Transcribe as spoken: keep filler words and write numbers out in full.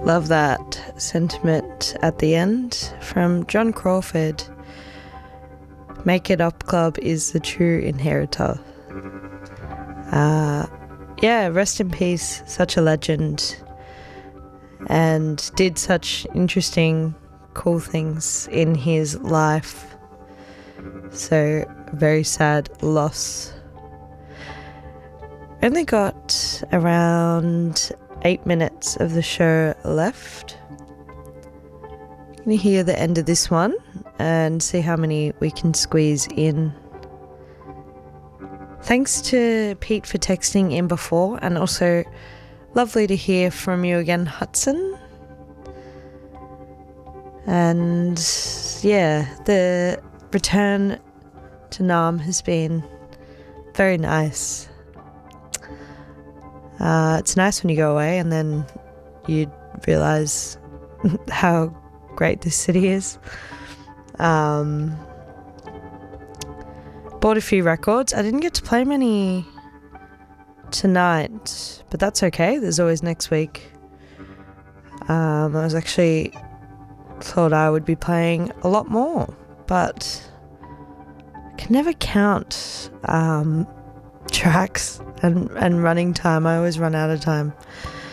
Love that sentiment at the end from John Crawford. Make It Up Club is the true inheritor. Uh, yeah, rest in peace, such a legend. And did such interesting, cool things in his life. So, very sad loss. Only got around eight minutes of the show left. I'm going to hear the end of this one and see how many we can squeeze in. Thanks to Pete for texting in before, and also lovely to hear from you again, Hudson. And yeah, the return to Nam has been very nice. Uh, it's nice when you go away and then you realise how great this city is. Um, bought a few records. I didn't get to play many tonight, but that's okay. There's always next week. Um, I was actually thought I would be playing a lot more, but I can never count um, tracks and, and running time. I always run out of time.